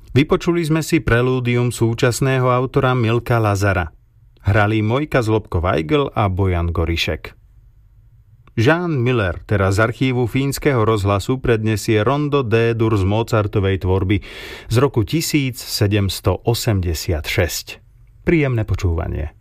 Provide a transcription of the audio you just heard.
Vypočuli sme si prelúdium súčasného autora Milka Lazara. Hrali Mojka Zlobko-Weigl a Bojan Gorišek. Jean Miller teraz z archívu Fínskeho rozhlasu predniesie Rondo D-dur z Mozartovej tvorby z roku 1786. Príjemné počúvanie.